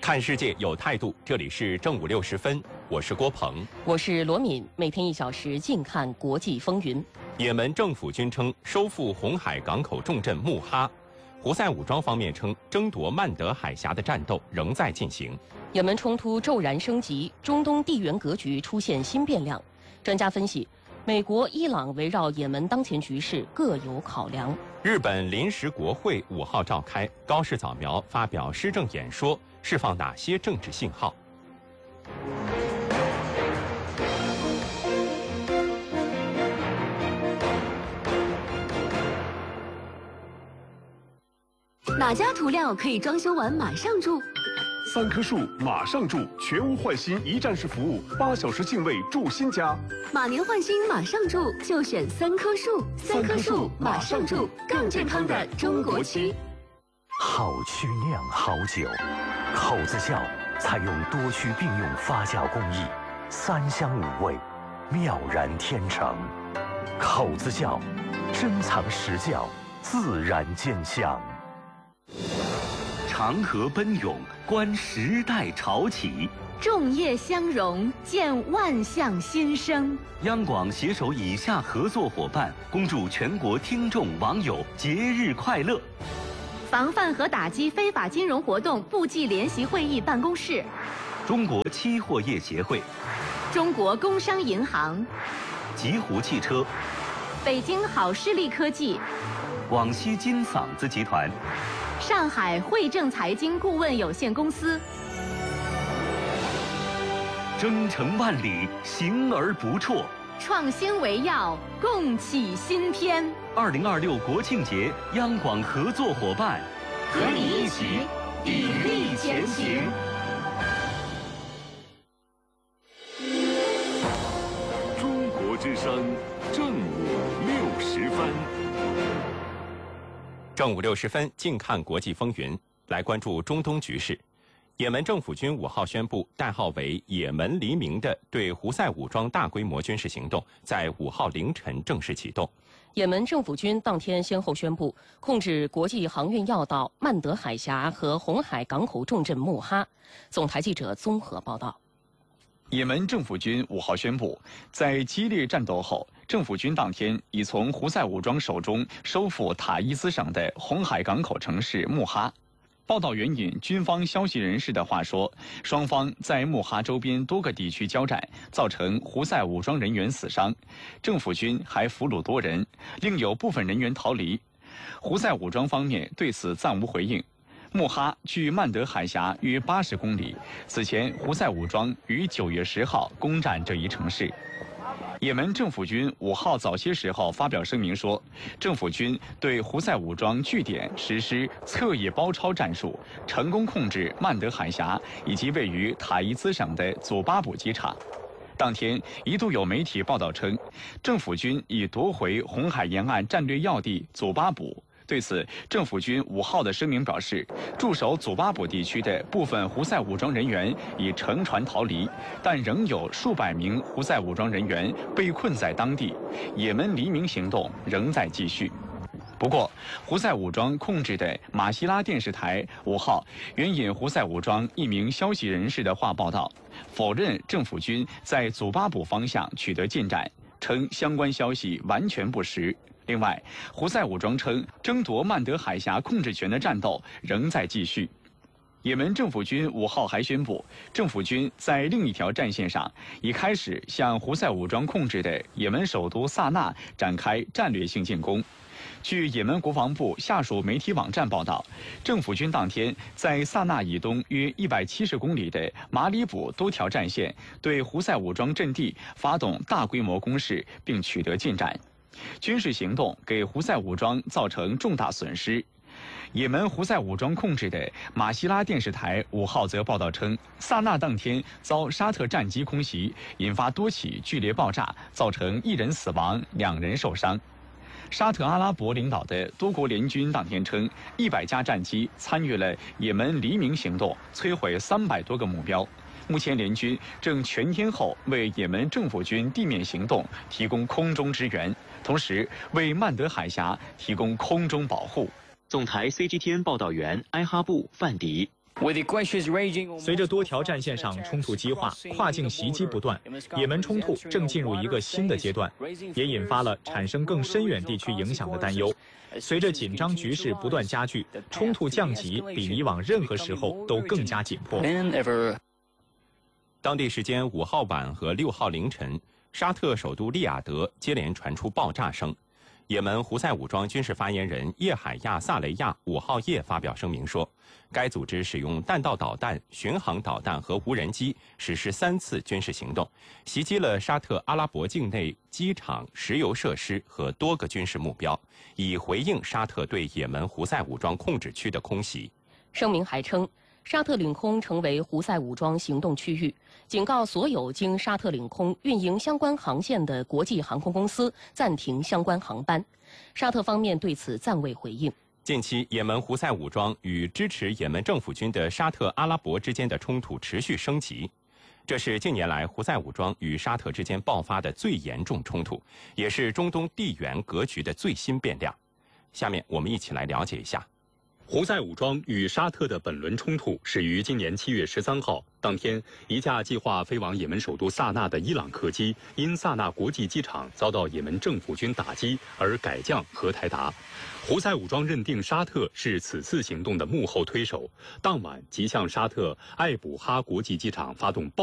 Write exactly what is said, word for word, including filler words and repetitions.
看世界有态度，这里是正午六十分，我是郭鹏， 我是罗敏，每天一小时尽看国际风云。 也门政府军称收复红海港口重镇穆哈，胡塞武装方面称争夺曼德海峡的战斗仍在进行。 也门冲突骤然升级，中东地缘格局出现新变量。专家分析，美国、伊朗围绕也门当前局势各有考量。 日本临时国会五号召开，高市早苗发表施政演说，释放哪些政治信号？ 哪家涂料可以装修完马上住？ 三棵树马上住，全屋换新一站式服务，八小时净位住新家。 马年换新马上住，就选三棵树。三棵树马上住，更健康的中国区。 好曲酿好酒，口子窖采用多区并用发酵工艺，三香五味，妙然天成。口子窖，珍藏实窖，自然见香。 长河奔涌，观时代潮起； 众业相融，见万象新生。 央广携手以下合作伙伴，恭祝全国听众网友节日快乐。 防范和打击非法金融活动部际联席会议办公室， 中国期货业协会， 中国工商银行， 极狐汽车， 北京好视力科技， 广西金嗓子集团， 上海汇正财经顾问有限公司。 征程万里，行而不辍。 创新为要，共启新篇。 二零二六国庆节，央广合作伙伴， 和你一起砥砺前行。 中国之声，正午六十分。 正午六十分，近看国际风云，来关注中东局势。也门政府军五号宣布，代号为“也门黎明”的对胡塞武装大规模军事行动，在五号凌晨正式启动。 也门政府军当天先后宣布控制国际航运要道曼德海峡和红海港口重镇穆哈。总台记者综合报道。 也门政府军五号宣布，在激烈战斗后，政府军当天已从胡塞武装手中收复塔伊斯省的红海港口城市穆哈。报道援引军方消息人士的话说，双方在穆哈周边多个地区交战，造成胡塞武装人员死伤，政府军还俘虏多人，另有部分人员逃离。胡塞武装方面对此暂无回应。穆哈距曼德海峡约八十公里，此前胡塞武装于九月十号攻占这一城市。也门政府军五号早些时候发表声明说，政府军对胡塞武装据点实施侧翼包抄战术，成功控制曼德海峡以及位于塔伊兹省的祖巴卜机场。当天一度有媒体报道称，政府军已夺回红海沿岸战略要地祖巴卜。对此，政府军五号的声明表示，驻守祖巴卜地区的部分胡塞武装人员已乘船逃离，但仍有数百名胡塞武装人员被困在当地，也门黎明行动仍在继续。不过，胡塞武装控制的马希拉电视台五号援引胡塞武装一名消息人士的话报道，否认政府军在祖巴卜方向取得进展，称相关消息完全不实。另外，胡塞武装称争夺曼德海峡控制权的战斗仍在继续。也门政府军五号还宣布，政府军在另一条战线上已开始向胡塞武装控制的也门首都萨那展开战略性进攻。据也门国防部下属媒体网站报道，政府军当天在萨那以东约一百七十公里的马里卜多条战线对胡塞武装阵地发动大规模攻势，并取得进展。军事行动给胡塞武装造成重大损失。也门胡塞武装控制的马希拉电视台五号则报道称，萨那当天遭沙特战机空袭，引发多起剧烈爆炸，造成一人死亡，两人受伤。沙特阿拉伯领导的多国联军当天称，一百架战机参与了也门黎明行动，摧毁三百多个目标。目前联军正全天候为也门政府军地面行动提供空中支援，同时为曼德海峡提供空中保护。 总台 C G T N 报道员埃哈布范迪。 随着多条战线上冲突激化，跨境袭击不断，也门冲突正进入一个新的阶段，也引发了产生更深远地区影响的担忧。随着紧张局势不断加剧，冲突降级比以往任何时候都更加紧迫。 当地时间五号晚和六号凌晨，沙特首都利雅得接连传出爆炸声。也门胡塞武装军事发言人叶海亚·萨雷亚五号夜发表声明说，该组织使用弹道导弹、巡航导弹和无人机实施三次军事行动，袭击了沙特阿拉伯境内机场、石油设施和多个军事目标，以回应沙特对也门胡塞武装控制区的空袭。 声明还称，沙特领空成为胡塞武装行动区域，警告所有经沙特领空运营相关航线的国际航空公司暂停相关航班。沙特方面对此暂未回应。 近期，也门胡塞武装与支持也门政府军的沙特阿拉伯之间的冲突持续升级，这是近年来胡塞武装与沙特之间爆发的最严重冲突，也是中东地缘格局的最新变量。下面我们一起来了解一下。 胡塞武装与沙特的本轮冲突始于今年七月十三号，当天，一架计划飞往也门首都萨那的伊朗客机因萨那国际机场遭到也门政府军打击而改降荷台达。胡塞武装认定沙特是此次行动的幕后推手，当晚即向沙特艾卜哈国际机场发动